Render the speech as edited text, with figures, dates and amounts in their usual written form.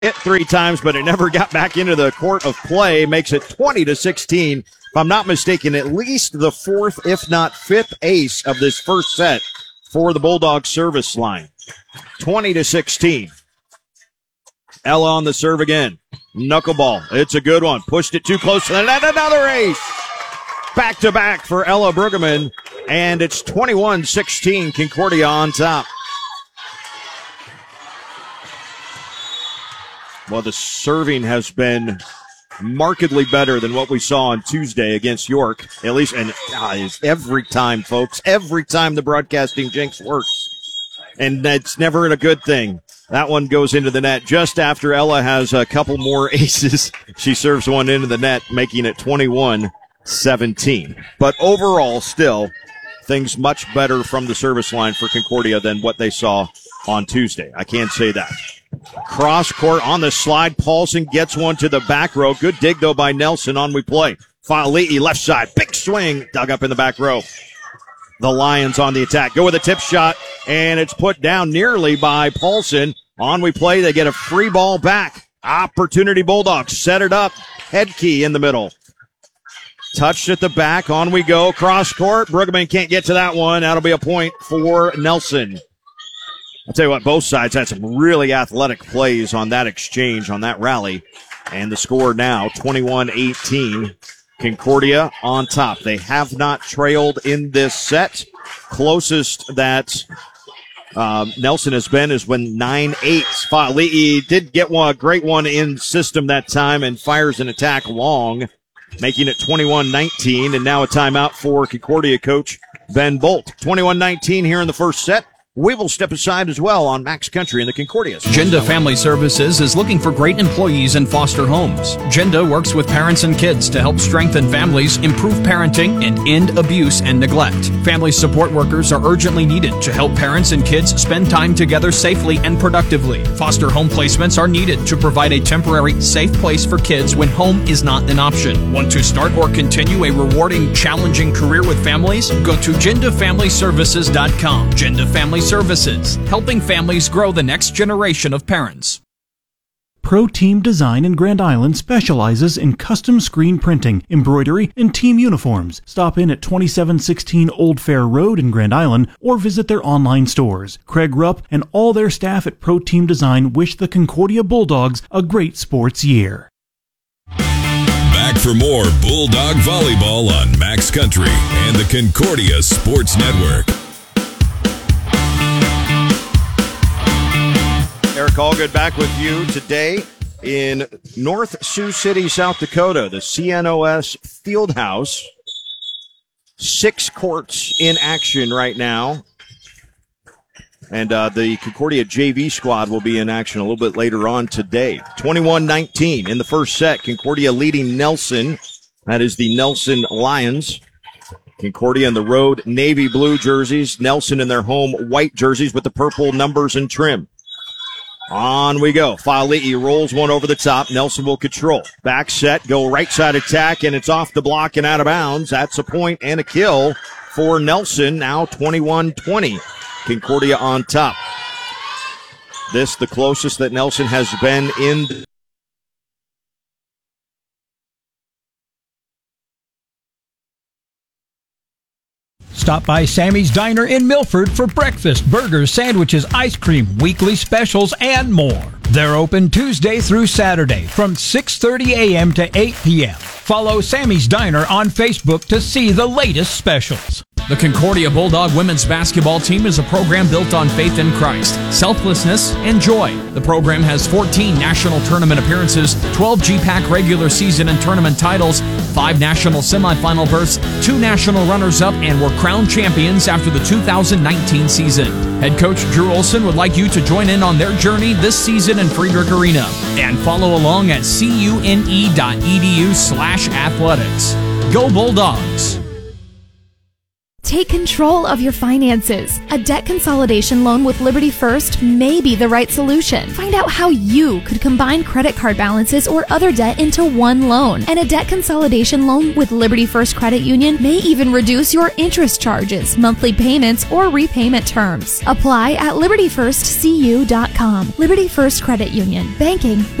Hit 3 times, but it never got back into the court of play. Makes it 20-16. If I'm not mistaken, at least the 4th, if not 5th ace of this first set for the Bulldogs service line. 20-16. Ella on the serve again. Knuckleball. It's a good one. Pushed it too close to the net. Another ace. Back-to-back for Ella Brueggemann. And it's 21-16. Concordia on top. Well, the serving has been markedly better than what we saw on Tuesday against York. At least, and every time, folks, every time the broadcasting jinx works. And it's never a good thing. That one goes into the net just after Ella has a couple more aces. She serves one into the net, making it 21-17. But overall, still, things much better from the service line for Concordia than what they saw on Tuesday. I can't say that. Cross court on the slide. Paulson gets one to the back row. Good dig, though, by Nelson. On we play. Fa'ali'i left side. Big swing. Dug up in the back row. The Lions on the attack. Go with a tip shot, and it's put down nearly by Paulson. On we play. They get a free ball back. Opportunity Bulldogs. Set it up. Head key in the middle. Touched at the back. On we go. Cross court. Brueggemann can't get to that one. That'll be a point for Nelson. I'll tell you what, both sides had some really athletic plays on that exchange, on that rally. And the score now, 21-18. Concordia on top. They have not trailed in this set. Closest that Nelson has been is when 9-8. Fa'ali'i did get a great one in system that time and fires an attack long, making it 21-19. And now a timeout for Concordia coach Ben Bolt. 21-19 here in the first set. We will step aside as well on Max Country in the Concordia. Genda Family Services is looking for great employees in foster homes. Genda works with parents and kids to help strengthen families, improve parenting, and end abuse and neglect. Family support workers are urgently needed to help parents and kids spend time together safely and productively. Foster home placements are needed to provide a temporary, safe place for kids when home is not an option. Want to start or continue a rewarding, challenging career with families? Go to GendaFamilyServices.com. Genda Family Services, helping families grow the next generation of parents. Pro Team Design in Grand Island specializes in custom screen printing, embroidery, and team uniforms. Stop in at 2716 Old Fair Road in Grand Island or visit their online stores. Craig Rupp and all their staff at Pro Team Design wish the Concordia Bulldogs a great sports year. Back for more Bulldog Volleyball on Max Country and the Concordia Sports Network. Eric Allgood back with you today in North Sioux City, South Dakota, the CNOS Fieldhouse. 6 courts in action right now. And the Concordia JV squad will be in action a little bit later on today. 21-19 in the first set. Concordia leading Nelson. That is the Nelson Lions. Concordia in the road navy blue jerseys. Nelson in their home white jerseys with the purple numbers and trim. On we go. Fa'ali'i rolls one over the top. Nelson will control. Back set, go right side attack, and it's off the block and out of bounds. That's a point and a kill for Nelson. Now 21-20. Concordia on top. This the closest that Nelson has been in. Stop by Sammy's Diner in Milford for breakfast, burgers, sandwiches, ice cream, weekly specials, and more. They're open Tuesday through Saturday from 6:30 a.m. to 8 p.m. Follow Sammy's Diner on Facebook to see the latest specials. The Concordia Bulldog women's basketball team is a program built on faith in Christ, selflessness, and joy. The program has 14 national tournament appearances, 12 GPAC regular season and tournament titles, 5 national semifinal berths, 2 national runners-up, and were crowned champions after the 2019 season. Head coach Drew Olson would like you to join in on their journey this season in Friedrich Arena and follow along at cune.edu/athletics. Go Bulldogs! Take control of your finances. A debt consolidation loan with Liberty First may be the right solution. Find out how you could combine credit card balances or other debt into one loan. And a debt consolidation loan with Liberty First Credit Union may even reduce your interest charges, monthly payments, or repayment terms. Apply at libertyfirstcu.com. Liberty First Credit Union. Banking